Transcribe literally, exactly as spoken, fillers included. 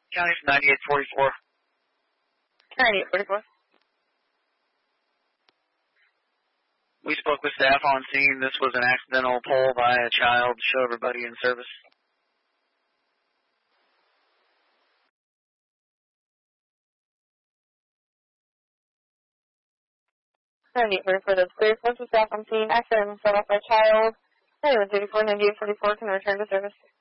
County from ninety-eight forty-four. ninety-eight forty-four. We spoke with staff on scene. This was an accidental pull by a child to show everybody in service. ninety-eight forty-four, that's clear. Once the staff on scene, accident set off by child. ninety-one thirty-four, ninety-eight forty-four can return to service.